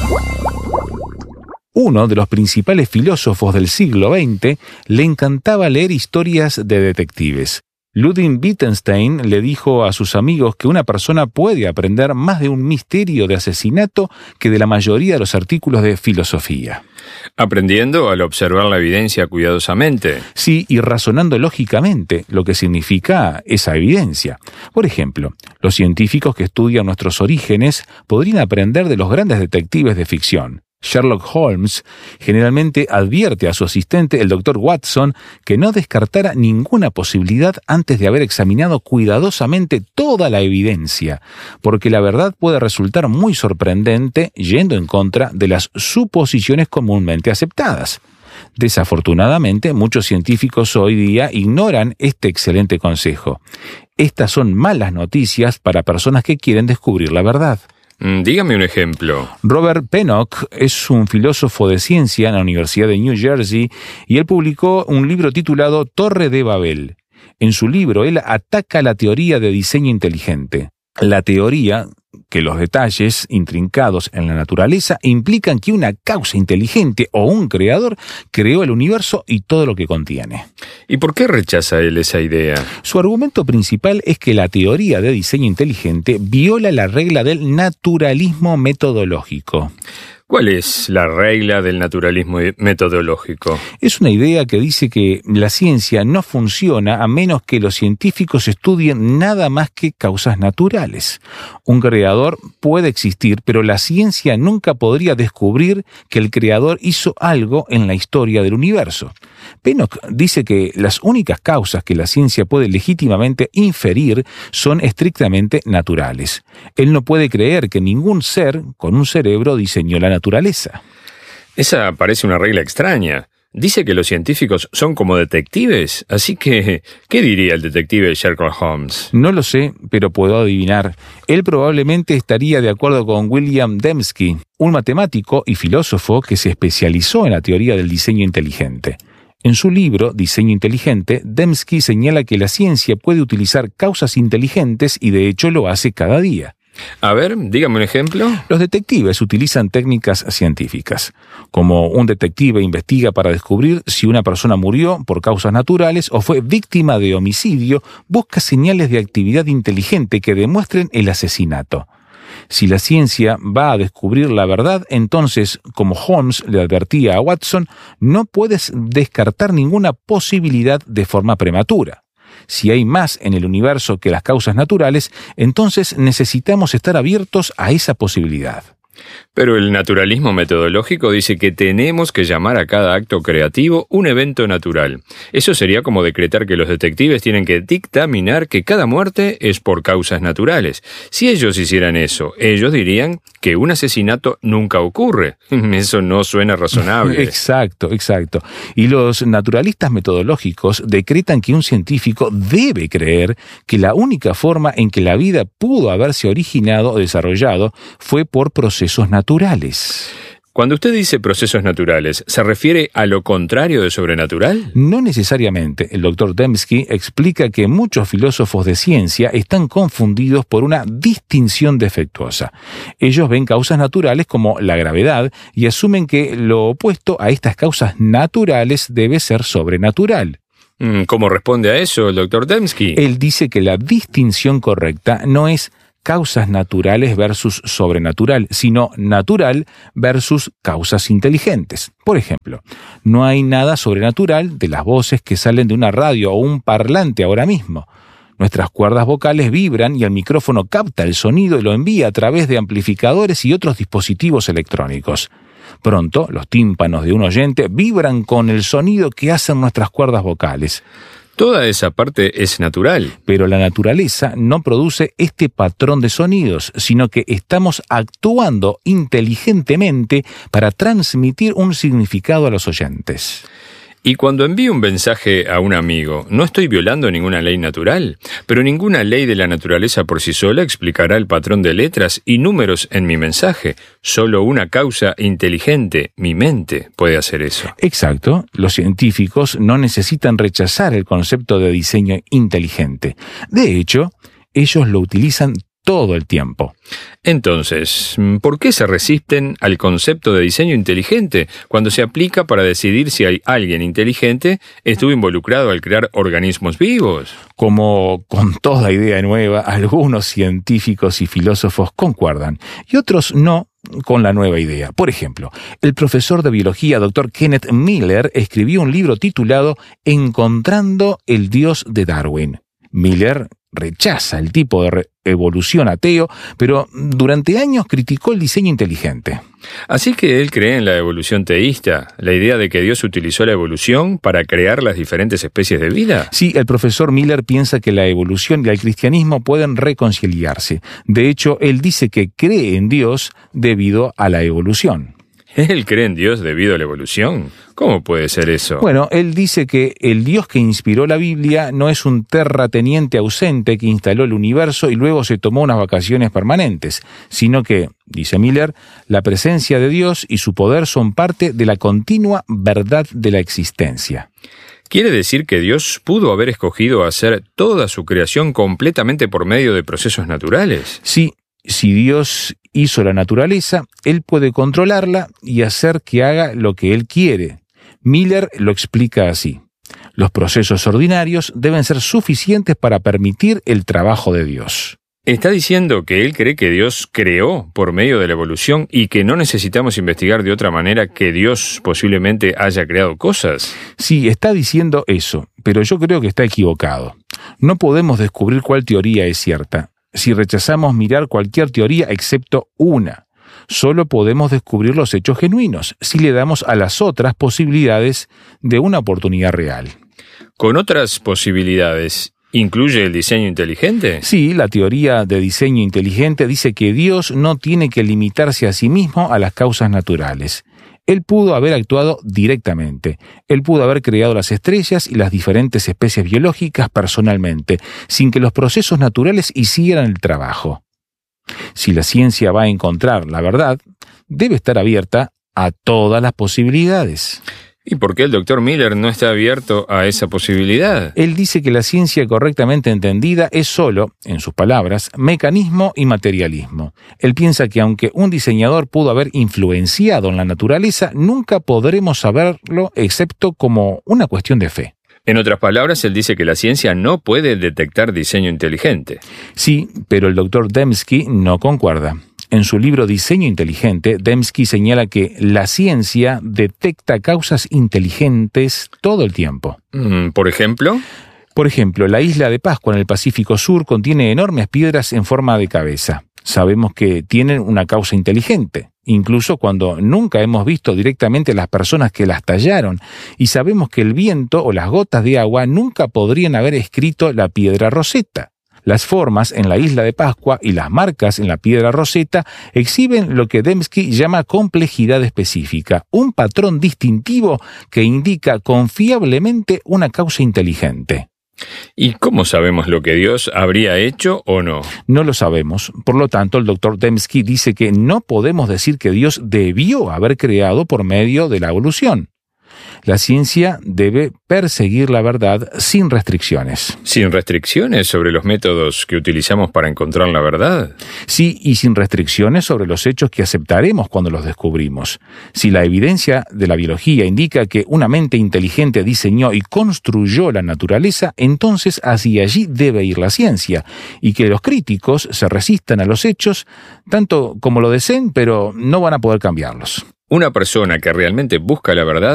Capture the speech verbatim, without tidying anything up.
Uno de los principales filósofos del siglo veinte le encantaba leer historias de detectives. Ludwig Wittgenstein le dijo a sus amigos que una persona puede aprender más de un misterio de asesinato que de la mayoría de los artículos de filosofía. Aprendiendo al observar la evidencia cuidadosamente. Sí, y razonando lógicamente lo que significa esa evidencia. Por ejemplo, los científicos que estudian nuestros orígenes podrían aprender de los grandes detectives de ficción. Sherlock Holmes generalmente advierte a su asistente, el doctor Watson, que no descartara ninguna posibilidad antes de haber examinado cuidadosamente toda la evidencia, porque la verdad puede resultar muy sorprendente yendo en contra de las suposiciones comúnmente aceptadas. Desafortunadamente, muchos científicos hoy día ignoran este excelente consejo. Estas son malas noticias para personas que quieren descubrir la verdad. Dígame un ejemplo. Robert Pennock es un filósofo de ciencia en la Universidad de New Jersey y él publicó un libro titulado Torre de Babel. En su libro, él ataca la teoría de diseño inteligente. La teoría que los detalles intrincados en la naturaleza implican que una causa inteligente o un creador creó el universo y todo lo que contiene. ¿Y por qué rechaza él esa idea? Su argumento principal es que la teoría de diseño inteligente viola la regla del naturalismo metodológico. ¿Cuál es la regla del naturalismo metodológico? Es una idea que dice que la ciencia no funciona a menos que los científicos estudien nada más que causas naturales. Un creador puede existir, pero la ciencia nunca podría descubrir que el creador hizo algo en la historia del universo. Pennock dice que las únicas causas que la ciencia puede legítimamente inferir son estrictamente naturales. Él no puede creer que ningún ser con un cerebro diseñó la naturaleza. Esa parece una regla extraña. Dice que los científicos son como detectives, así que, ¿qué diría el detective Sherlock Holmes? No lo sé, pero puedo adivinar. Él probablemente estaría de acuerdo con William Dembski, un matemático y filósofo que se especializó en la teoría del diseño inteligente. En su libro, Diseño Inteligente, Dembski señala que la ciencia puede utilizar causas inteligentes y de hecho lo hace cada día. A ver, dígame un ejemplo. Los detectives utilizan técnicas científicas. Como un detective investiga para descubrir si una persona murió por causas naturales o fue víctima de homicidio, busca señales de actividad inteligente que demuestren el asesinato. Si la ciencia va a descubrir la verdad, entonces, como Holmes le advertía a Watson, no puedes descartar ninguna posibilidad de forma prematura. Si hay más en el universo que las causas naturales, entonces necesitamos estar abiertos a esa posibilidad. Pero el naturalismo metodológico dice que tenemos que llamar a cada acto creativo un evento natural. Eso sería como decretar que los detectives tienen que dictaminar que cada muerte es por causas naturales. Si ellos hicieran eso, ellos dirían que un asesinato nunca ocurre. Eso no suena razonable. Exacto, exacto. Y los naturalistas metodológicos decretan que un científico debe creer que la única forma en que la vida pudo haberse originado o desarrollado fue por procesos naturales. Cuando usted dice procesos naturales, ¿se refiere a lo contrario de sobrenatural? No necesariamente. El doctor Dembski explica que muchos filósofos de ciencia están confundidos por una distinción defectuosa. Ellos ven causas naturales como la gravedad y asumen que lo opuesto a estas causas naturales debe ser sobrenatural. ¿Cómo responde a eso el doctor Dembski? Él dice que la distinción correcta no es causas naturales versus sobrenatural, sino natural versus causas inteligentes. Por ejemplo, no hay nada sobrenatural de las voces que salen de una radio o un parlante ahora mismo. Nuestras cuerdas vocales vibran y el micrófono capta el sonido y lo envía a través de amplificadores y otros dispositivos electrónicos. Pronto, los tímpanos de un oyente vibran con el sonido que hacen nuestras cuerdas vocales. Toda esa parte es natural. Pero la naturaleza no produce este patrón de sonidos, sino que estamos actuando inteligentemente para transmitir un significado a los oyentes. Y cuando envío un mensaje a un amigo, no estoy violando ninguna ley natural, pero ninguna ley de la naturaleza por sí sola explicará el patrón de letras y números en mi mensaje. Solo una causa inteligente, mi mente, puede hacer eso. Exacto. Los científicos no necesitan rechazar el concepto de diseño inteligente. De hecho, ellos lo utilizan todo el tiempo. Entonces, ¿por qué se resisten al concepto de diseño inteligente cuando se aplica para decidir si hay alguien inteligente estuvo involucrado al crear organismos vivos? Como con toda idea nueva, algunos científicos y filósofos concuerdan y otros no con la nueva idea. Por ejemplo, el profesor de biología doctor Kenneth Miller escribió un libro titulado Encontrando el Dios de Darwin. Miller rechaza el tipo de re- evolución ateo, pero durante años criticó el diseño inteligente. Así que él cree en la evolución teísta, la idea de que Dios utilizó la evolución para crear las diferentes especies de vida. Sí, el profesor Miller piensa que la evolución y el cristianismo pueden reconciliarse. De hecho, él dice que cree en Dios debido a la evolución. ¿Él cree en Dios debido a la evolución? ¿Cómo puede ser eso? Bueno, él dice que el Dios que inspiró la Biblia no es un terrateniente ausente que instaló el universo y luego se tomó unas vacaciones permanentes, sino que, dice Miller, la presencia de Dios y su poder son parte de la continua verdad de la existencia. ¿Quiere decir que Dios pudo haber escogido hacer toda su creación completamente por medio de procesos naturales? Sí, si Dios hizo la naturaleza, Él puede controlarla y hacer que haga lo que Él quiere. Miller lo explica así. Los procesos ordinarios deben ser suficientes para permitir el trabajo de Dios. ¿Está diciendo que él cree que Dios creó por medio de la evolución y que no necesitamos investigar de otra manera que Dios posiblemente haya creado cosas? Sí, está diciendo eso, pero yo creo que está equivocado. No podemos descubrir cuál teoría es cierta si rechazamos mirar cualquier teoría excepto una. Solo podemos descubrir los hechos genuinos si le damos a las otras posibilidades de una oportunidad real. ¿Con otras posibilidades incluye el diseño inteligente? Sí, la teoría de diseño inteligente dice que Dios no tiene que limitarse a sí mismo a las causas naturales. Él pudo haber actuado directamente. Él pudo haber creado las estrellas y las diferentes especies biológicas personalmente, sin que los procesos naturales hicieran el trabajo. Si la ciencia va a encontrar la verdad, debe estar abierta a todas las posibilidades. ¿Y por qué el doctor Miller no está abierto a esa posibilidad? Él dice que la ciencia correctamente entendida es solo, en sus palabras, mecanismo y materialismo. Él piensa que aunque un diseñador pudo haber influenciado en la naturaleza, nunca podremos saberlo excepto como una cuestión de fe. En otras palabras, él dice que la ciencia no puede detectar diseño inteligente. Sí, pero el doctor Dembski no concuerda. En su libro Diseño Inteligente, Dembski señala que la ciencia detecta causas inteligentes todo el tiempo. ¿Por ejemplo? Por ejemplo, la isla de Pascua en el Pacífico Sur contiene enormes piedras en forma de cabeza. Sabemos que tienen una causa inteligente, incluso cuando nunca hemos visto directamente a las personas que las tallaron, y sabemos que el viento o las gotas de agua nunca podrían haber escrito la piedra Rosetta. Las formas en la isla de Pascua y las marcas en la piedra Rosetta exhiben lo que Dembski llama complejidad específica, un patrón distintivo que indica confiablemente una causa inteligente. ¿Y cómo sabemos lo que Dios habría hecho o no? No lo sabemos. Por lo tanto, el doctor Dembski dice que no podemos decir que Dios debió haber creado por medio de la evolución. La ciencia debe perseguir la verdad sin restricciones. ¿Sin restricciones sobre los métodos que utilizamos para encontrar la verdad? Sí, y sin restricciones sobre los hechos que aceptaremos cuando los descubrimos. Si la evidencia de la biología indica que una mente inteligente diseñó y construyó la naturaleza, entonces hacia allí debe ir la ciencia, y que los críticos se resistan a los hechos tanto como lo deseen, pero no van a poder cambiarlos. Una persona que realmente busca la verdad